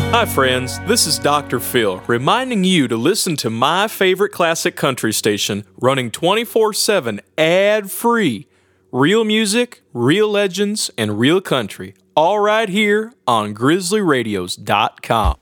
Hi, friends. This is Dr. Phil, reminding you to listen to my favorite classic country station, running 24/7 ad-free. Real music, real legends, and real country. All right here on GrizzlyRadios.com.